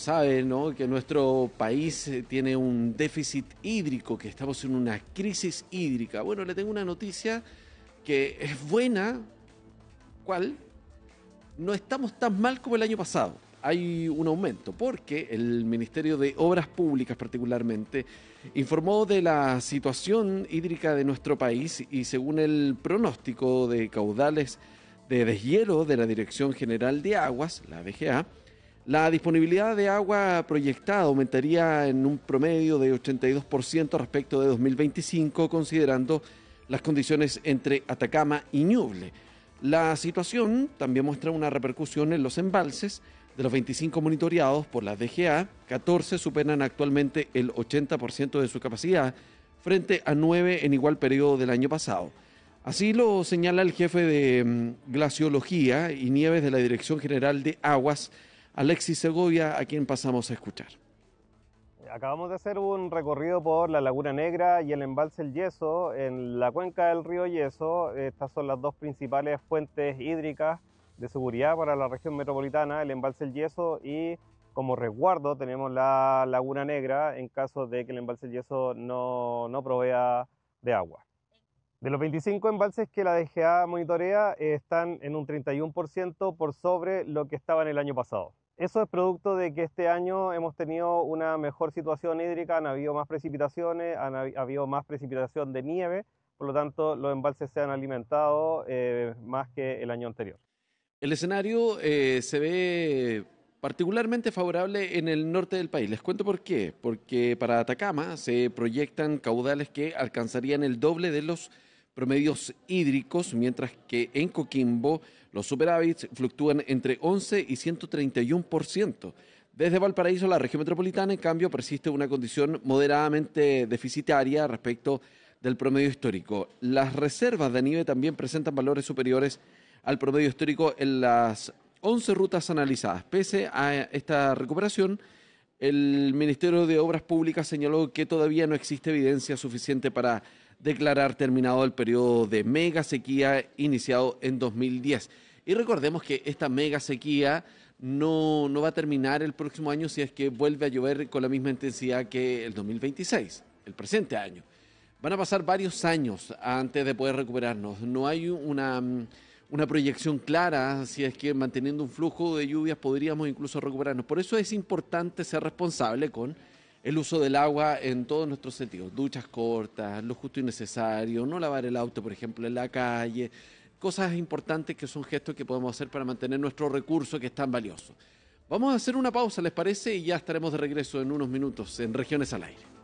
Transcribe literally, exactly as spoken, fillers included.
sabe, ¿no?, que nuestro país tiene un déficit hídrico, que estamos en una crisis hídrica. Bueno, le tengo una noticia que es buena. ¿Cuál? No estamos tan mal como el año pasado. Hay un aumento porque el Ministerio de Obras Públicas particularmente informó de la situación hídrica de nuestro país y según el pronóstico de caudales de deshielo de la Dirección General de Aguas, la D G A, la disponibilidad de agua proyectada aumentaría en un promedio de ochenta y dos por ciento respecto de dos mil veinticinco, considerando las condiciones entre Atacama y Ñuble. La situación también muestra una repercusión en los embalses. De los veinticinco monitoreados por la D G A, catorce superan actualmente el ochenta por ciento de su capacidad, frente a nueve en igual periodo del año pasado. Así lo señala el jefe de um, Glaciología y Nieves de la Dirección General de Aguas, Alexis Segovia, a quien pasamos a escuchar. Acabamos de hacer un recorrido por la Laguna Negra y el embalse El Yeso, en la cuenca del río Yeso. Estas son las dos principales fuentes hídricas de seguridad para la región metropolitana, el embalse El Yeso, y como resguardo tenemos la Laguna Negra en caso de que el embalse El Yeso no, no provea de agua. De los veinticinco embalses que la D G A monitorea, eh, están en un treinta y uno por ciento por sobre lo que estaba en el año pasado. Eso es producto de que este año hemos tenido una mejor situación hídrica, han habido más precipitaciones, han habido más precipitación de nieve, por lo tanto los embalses se han alimentado eh, más que el año anterior. El escenario eh, se ve particularmente favorable en el norte del país. Les cuento por qué. Porque para Atacama se proyectan caudales que alcanzarían el doble de los promedios hídricos, mientras que en Coquimbo los superávits fluctúan entre once y ciento treinta y uno por ciento. Desde Valparaíso, la región metropolitana, en cambio, persiste una condición moderadamente deficitaria respecto del promedio histórico. Las reservas de nieve también presentan valores superiores al promedio histórico en las once rutas analizadas. Pese a esta recuperación, el Ministerio de Obras Públicas señaló que todavía no existe evidencia suficiente para declarar terminado el periodo de mega sequía iniciado en dos mil diez. Y recordemos que esta mega sequía no, no va a terminar el próximo año si es que vuelve a llover con la misma intensidad que el dos mil veintiséis, el presente año. Van a pasar varios años antes de poder recuperarnos. No hay una, una proyección clara si es que manteniendo un flujo de lluvias podríamos incluso recuperarnos. Por eso es importante ser responsable con el uso del agua en todos nuestros sentidos. Duchas cortas, lo justo y necesario, no lavar el auto, por ejemplo, en la calle. Cosas importantes que son gestos que podemos hacer para mantener nuestro recurso que es tan valioso. Vamos a hacer una pausa, ¿les parece? Y ya estaremos de regreso en unos minutos en Regiones al Aire.